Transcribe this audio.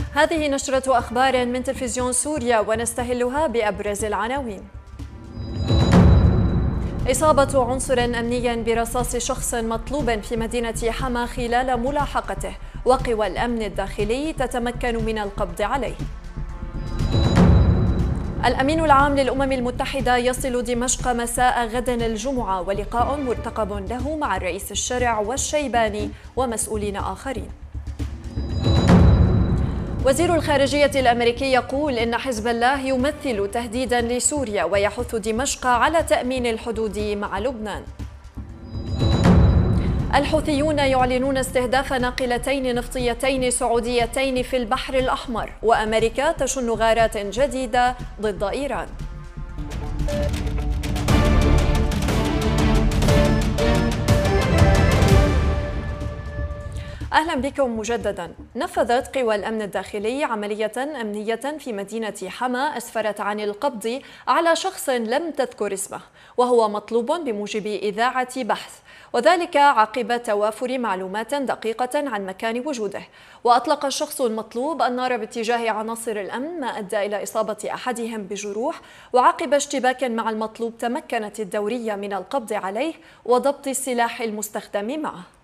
هذه نشرة أخبار من تلفزيون سوريا ونستهلها بأبرز العناوين. إصابة عنصر أمني برصاص شخص مطلوب في مدينة حما خلال ملاحقته، وقوى الأمن الداخلي تتمكن من القبض عليه. الأمين العام للأمم المتحدة يصل دمشق مساء غد الجمعة، ولقاء مرتقب له مع الرئيس الشرع والشيباني ومسؤولين آخرين. وزير الخارجية الأمريكي يقول إن حزب الله يمثل تهديدا لسوريا ويحث دمشق على تأمين الحدود مع لبنان. الحوثيون يعلنون استهداف ناقلتين نفطيتين سعوديتين في البحر الأحمر، وأمريكا تشن غارات جديدة ضد إيران. أهلا بكم مجددا. نفذت قوى الأمن الداخلي عملية أمنية في مدينة حما أسفرت عن القبض على شخص لم تذكر اسمه، وهو مطلوب بموجب إذاعة بحث، وذلك عقب توافر معلومات دقيقة عن مكان وجوده. وأطلق الشخص المطلوب النار باتجاه عناصر الأمن، ما أدى إلى إصابة أحدهم بجروح، وعقب اشتباك مع المطلوب تمكنت الدورية من القبض عليه وضبط السلاح المستخدم معه.